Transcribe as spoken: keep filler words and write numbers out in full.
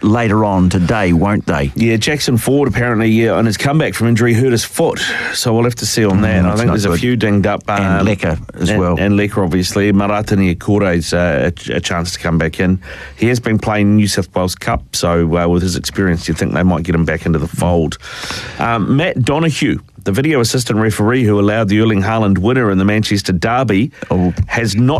later on today, won't they? Yeah, Jackson Ford apparently, yeah, on his comeback from injury, hurt his foot. So we'll have to see on that. Mm, I think there's good. a few dinged up. Um, and Lecker as and, well. And Lecker, obviously. Marata Niakore's uh, a, a chance to come back in. He has been playing New South Wales Cup, so uh, with his experience, you think they might get him back into the fold. Um, Matt Donoghue, the video assistant referee who allowed the Erling Haaland winner in the Manchester derby, Oh. has not